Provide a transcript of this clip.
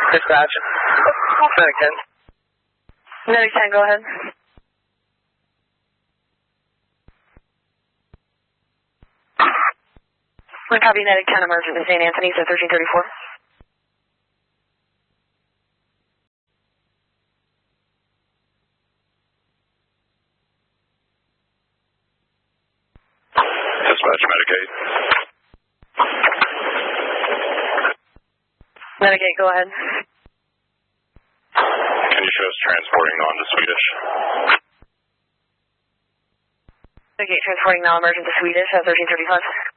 Dispatch. Medic 10. Medic 10, go ahead. Copy, Medic 10, emergent in St. Anthony's at 1334. Dispatch, Medic 8. Medic 8, go ahead. Can you show us transporting on to Swedish? Medic 8, transporting now emergent to Swedish at 1335.